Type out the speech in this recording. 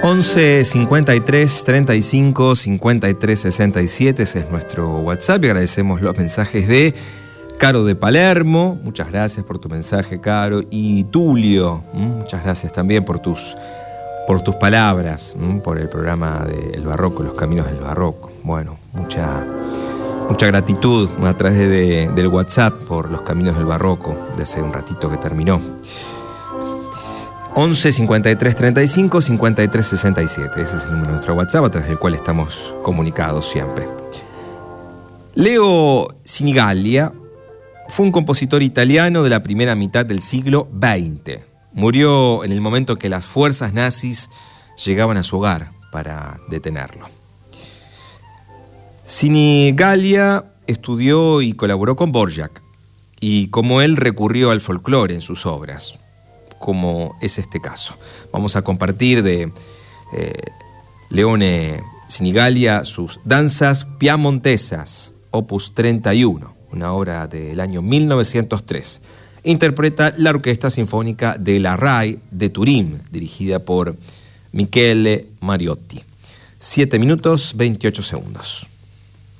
11 53 35 53 67, ese es nuestro WhatsApp, y agradecemos los mensajes de Caro de Palermo. Muchas gracias por tu mensaje, Caro. Y Tulio, muchas gracias también por tus palabras, por el programa del Barroco, Los Caminos del Barroco. Bueno, mucha gratitud a través del WhatsApp por Los Caminos del Barroco, de hace un ratito que terminó. 11 53 35 53 67, ese es el número de nuestro WhatsApp, a través del cual estamos comunicados siempre. Leo Sinigallia fue un compositor italiano de la primera mitad del siglo XX. Murió en el momento que las fuerzas nazis llegaban a su hogar para detenerlo. Sinigallia estudió y colaboró con Dvořák, y como él recurrió al folclore en sus obras, como es este caso. Vamos a compartir de Leone Sinigallia sus danzas piamontesas, opus 31, una obra del año 1903. Interpreta la Orquesta Sinfónica de la RAI de Turín, dirigida por Michele Mariotti. 7 minutos 28 segundos.